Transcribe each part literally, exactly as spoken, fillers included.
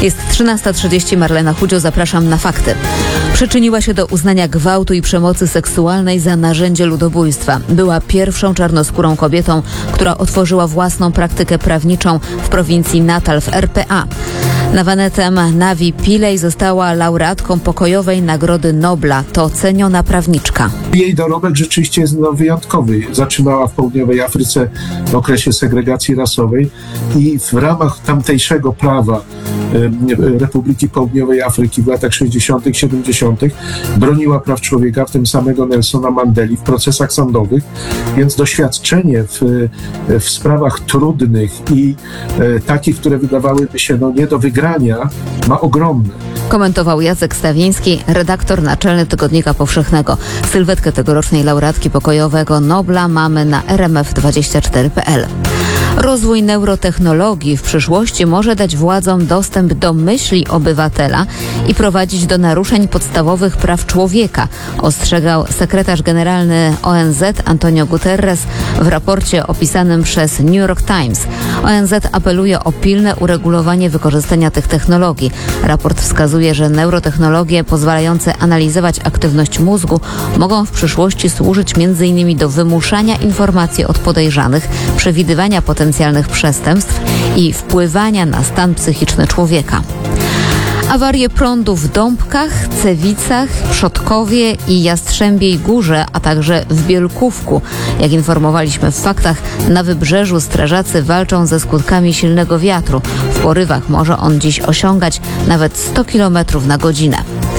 Jest trzynasta trzydzieści, Marlena Chudzio, zapraszam na fakty. Przyczyniła się do uznania gwałtu i przemocy seksualnej za narzędzie ludobójstwa. Była pierwszą czarnoskórą kobietą, która otworzyła własną praktykę prawniczą w prowincji Natal w R P A. Nawanetem Navi Pillay została laureatką pokojowej Nagrody Nobla. To ceniona prawniczka. Jej dorobek rzeczywiście jest no, wyjątkowy. Zaczynała w południowej Afryce w okresie segregacji rasowej i w ramach tamtejszego prawa e, Republiki Południowej Afryki w latach sześćdziesiątych, siedemdziesiątych broniła praw człowieka, w tym samego Nelsona Mandeli, w procesach sądowych, więc doświadczenie w, w sprawach trudnych i e, takich, które wydawałyby się no, nie do wygrania, ma ogromne. Komentował Jacek Stawiński, redaktor naczelny Tygodnika Powszechnego. Sylwetkę tegorocznej laureatki pokojowego Nobla mamy na r m f dwadzieścia cztery kropka p l. Rozwój neurotechnologii w przyszłości może dać władzom dostęp do myśli obywatela i prowadzić do naruszeń podstawowych praw człowieka, ostrzegał sekretarz generalny O N Z Antonio Guterres w raporcie opisanym przez New York Times. O N Z apeluje o pilne uregulowanie wykorzystania tych technologii. Raport wskazuje, że neurotechnologie pozwalające analizować aktywność mózgu mogą w przyszłości służyć między innymi do wymuszania informacji od podejrzanych, przewidywania potencjalnych przestępstw i wpływania na stan psychiczny człowieka. Awarie prądu w Dąbkach, Cewicach, Przodkowie i Jastrzębiej Górze, a także w Bielkówku. Jak informowaliśmy w faktach, na wybrzeżu strażacy walczą ze skutkami silnego wiatru. W porywach może on dziś osiągać nawet sto kilometrów na godzinę.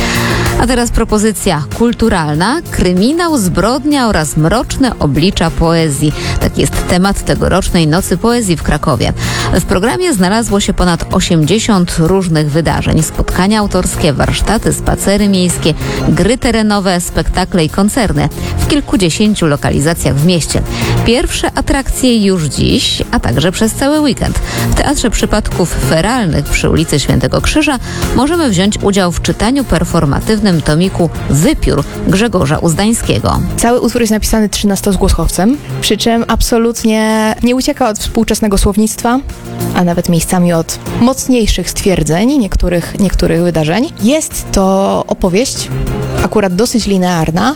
A teraz propozycja kulturalna, kryminał, zbrodnia oraz mroczne oblicza poezji. Tak jest temat tegorocznej Nocy Poezji w Krakowie. W programie znalazło się ponad osiemdziesiąt różnych wydarzeń. Spotkania autorskie, warsztaty, spacery miejskie, gry terenowe, spektakle i koncerny w kilkudziesięciu lokalizacjach w mieście. Pierwsze atrakcje już dziś, a także przez cały weekend. W Teatrze Przypadków Feralnych przy ulicy Świętego Krzyża możemy wziąć udział w czytaniu performatywnym tomiku Wypiór Grzegorza Uzdańskiego. Cały utwór jest napisany trzynastozgłoskowcem, przy czym absolutnie nie ucieka od współczesnego słownictwa, a nawet miejscami od mocniejszych stwierdzeń niektórych, niektórych wydarzeń. Jest to opowieść, akurat dosyć linearna,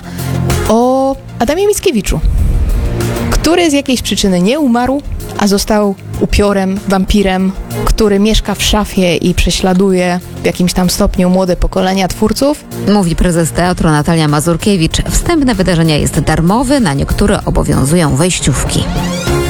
o Adamie Mickiewiczu, który z jakiejś przyczyny nie umarł, a został upiorem, wampirem, który mieszka w szafie i prześladuje w jakimś tam stopniu młode pokolenia twórców. Mówi prezes teatru Natalia Mazurkiewicz. Wstęp na wydarzenia jest darmowy, na niektóre obowiązują wejściówki.